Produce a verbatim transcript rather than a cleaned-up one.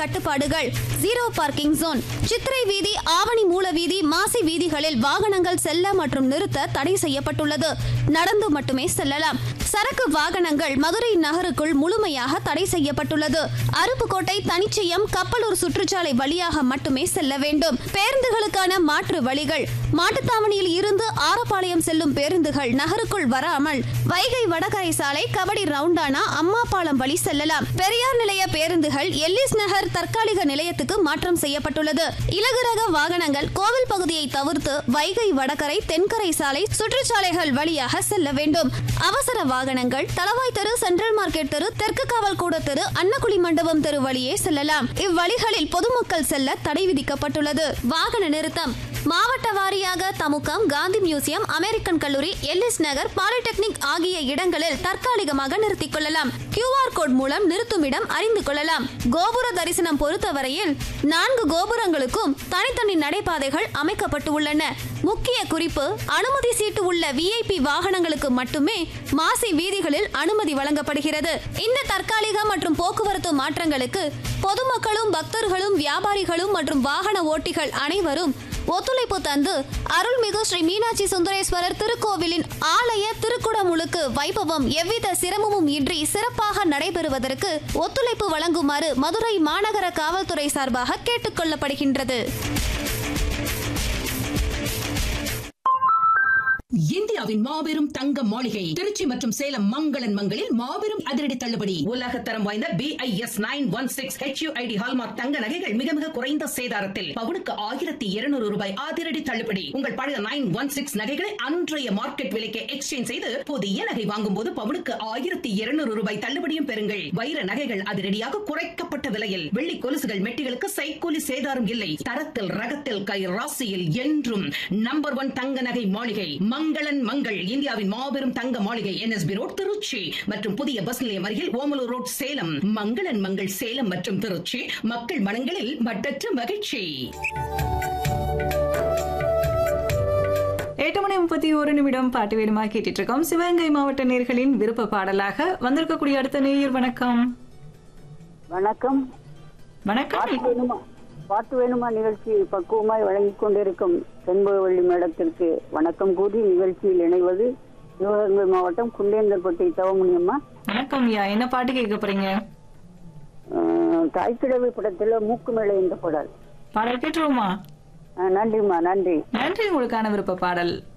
கட்டுப்பாடுகள், zero parking zone, சித்திரை வீதி, ஆவணி மூல வீதி, மாசி வீதிகளில் வாகனங்கள் செல்ல மற்றும் நிறுத்த தடை செய்யப்பட்டுள்ளது. நடந்து மட்டுமே செல்லலாம். சரக்கு வாகனங்கள் மதுரை நகருக்குள் முழுமையாக தடை செய்யப்பட்டுள்ளது. அருப்புக்கோட்டை, தனிச்சயம், கப்பலூர் சுற்றுச்சாலை வழியாக மட்டுமே செல்ல வேண்டும். பேருந்துகளுக்கான மாற்று வழிகள்: மாட்டுத்தாவணியில் இருந்து ஆரப்பாளையம் செல்லும் பேருந்துகள் நகருக்குள் வராமல் வைகை வடகரை சாலை, கபடி ரவுண்டானா, அம்மாபாளையம் வழி செல்லலாம். பெரியார் நிலைய பேருந்துகள் எல்லிஸ் நகர் தற்காலிக நிலையத்துக்கு மாற்றம் செய்யப்பட்டுள்ளது. இலகுரக வாகனங்கள் கோவில் பகுதியை தவிர்த்து வைகை வடகரை, தென்கரை சாலை, சுற்றுச்சாலைகள் வழியாக செல்ல வேண்டும். அவசர வாகனங்கள் தளவாய் தெரு, சென்ட்ரல் மார்க்கெட் தெரு, தெற்கு காவல் கூட தெரு, அன்னக்குழி மண்டபம் தெரு வழியே செல்லலாம். இவ்வழிகளில் பொதுமக்கள் செல்ல தடை விதிக்கப்பட்டுள்ளது. வாகன நிறுத்தம்: மாவட்ட வாரியாக தமுகம், காந்தி மியூசியம், அமெரிக்கன் கல்லூரி, எல்லிஸ் நகர், பாலிடெக்னிக் ஆகிய இடங்களில் தற்காலிகமாக நிறுத்திக் கொள்ளலாம். கியூஆர் கோட் மூலம் நிறுத்துமிடம் அறிந்து கொள்ளலாம். கோபுர தரிசனம் பொறுத்தவரையில் நான்கு கோபுரங்களுக்கும் தனித்தனி நடைபாதைகள் அமைக்கப்பட்டு உள்ளன. முக்கிய குறிப்பு: அனுமதி சீட்டு உள்ள விஐபி வாகனங்களுக்கு மட்டுமே மாசி வீதிகளில் அனுமதி வழங்கப்படுகிறது. இந்த தற்காலிக மற்றும் போக்குவரத்து மாற்றங்களுக்கு பொதுமக்களும், பக்தர்களும், வியாபாரிகளும் மற்றும் வாகன ஓட்டிகள் அனைவரும் ஒத்துழைப்பு தந்து அருள்மிகு ஸ்ரீ மீனாட்சி சுந்தரேஸ்வரர் திருக்கோவிலின் ஆலய திருக்குடமுழுக்கு வைபவம் எவ்வித சிரமமும் இன்றி சிறப்பாக நடைபெறுவதற்கு ஒத்துழைப்பு வழங்குமாறு மதுரை மாநகர காவல்துறை சார்பாக கேட்டுக் கொள்ளப்படுகின்றது. இந்தியாவின் மாபெரும் தங்க மாளிகை திருச்சி மற்றும் சேலம் மங்களன் மங்களில் மாபெரும் அதிரடி தள்ளுபடி. உலகத்தரம் வாய்ந்த B I S nine one six H you I D hallmark தங்க நகைகள் மிக மிக குறைந்த சேதாரத்தில் பவுனுக்கு ஆயிரத்தி இருநூறு ரூபாய் அதிரடி தள்ளுபடி. உங்கள் பழைய நைன் ஒன் சிக்ஸ் நகைகளை அன்றைய மார்க்கெட் விலைக்கு எக்ஸ்சேஞ்ச் செய்து புதிய நகை வாங்கும் போது பவுனுக்கு ஆயிரத்தி இருநூறு ரூபாய் தள்ளுபடியும் பெறுங்கள். வைர நகைகள் அதிரடியாக குறைக்கப்பட்ட விலையில். வெள்ளி கொலுசுகள், மெட்டிகளுக்கு சைக்கூலி சேதாரம் இல்லை. தரத்தில், ரகத்தில், கை ராசியில் என்றும் நம்பர் ஒன் தங்க நகை மாளிகை மங்களன் மங்கள். இந்தியாவின் மாபெரும் தங்க மாளிகை N S B road Trichy மற்றும் புதிய பஸ் நிலையம் அருகில் ஓமலூர் ரோட் சேலம். மங்களன் மங்கள் சேலம் மற்றும் திருச்சி, மக்கள் மனங்களில் மட்டற்ற மகிழ்ச்சி. எட்டு மணி முப்பத்தி ஒரு நிமிடம் பாட்டு வேணுமா கேட்டுட்டு இருக்கோம். சிவகங்கை மாவட்ட நேயர்களின் விருப்ப பாடலாக வந்திருக்கக்கூடிய அடுத்த நேயர். வணக்கம். வணக்கம். வணக்கம். பாட்டு வேணுமா நிகழ்ச்சி பக்குவமாய் வழங்கிக் கொண்டிருக்கும் செண்பகவள்ளி மேடத்திற்கு வணக்கம் கூறி நிகழ்ச்சியில் இணைவது சிவகங்கை மாவட்டம் குண்டேந்தர்பட்டி தவமுனியம்மா. வணக்கம் ஐயா, என்ன பாட்டு கேட்க போறீங்க? தாய்க்கிழவி படத்துல மூக்கு மேலே இந்த பாடல் பாடல் கேட்டுருவோமா? நன்றிம்மா. நன்றி. நன்றி. உங்களுக்கான விருப்ப பாடல்.